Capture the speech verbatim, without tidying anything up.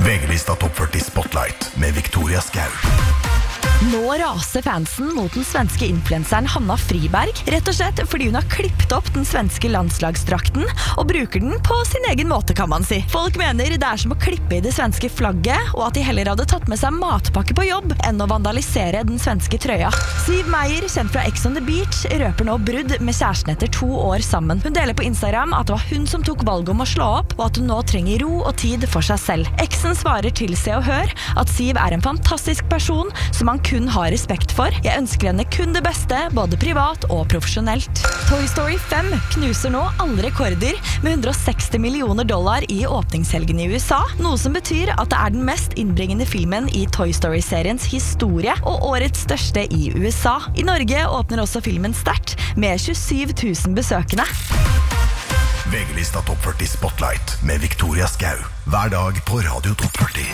V G-lista Topp førti Spotlight med Victoria Skau. Nå raser fansen mot den svenske influenseren Hanna Friberg, rett og slett fordi hun har klippet opp den svenske landslagsdrakten og bruker den på sin egen måte, kan man si. Folk mener det er som å klippe i det svenske flagget, og at de heller hadde tatt med seg matpakke på jobb enn å vandalisere den svenske trøya. Siv Meyer, kjent fra Ex on the Beach, røper nå brudd med kjæresten etter to år sammen. Hun deler på Instagram at det var hun som tok valget om å slå opp, og at hun nå trenger ro og tid for seg selv. Eksen svarer til Se og Hør at Siv er en fantastisk person som han kun har respekt for. Jeg ønsker henne kun det beste, både privat og profesjonelt. Toy Story fem knuser nå alle rekorder med hundre og seksti millioner dollar i åpningshelgen i U S A, noe som betyr at det er den mest innbringende filmen i Toy Story-seriens historie, og årets største i U S A. I Norge åpner også filmen sterkt, med tjuesyv tusen besøkende. V G-lista Topp førti Spotlight med Victoria Skau. Hver dag på Radio Topp førti.